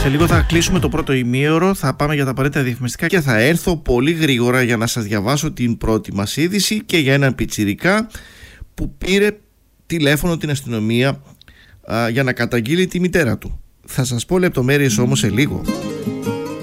Σε λίγο θα κλείσουμε το πρώτο ημίωρο, θα πάμε για τα απαραίτητα διαφημιστικά και θα έρθω πολύ γρήγορα για να σας διαβάσω την πρώτη μας είδηση και για έναν πιτσιρικά που πήρε τηλέφωνο την αστυνομία για να καταγγείλει τη μητέρα του. Θα σας πω λεπτομέρειες όμως σε λίγο.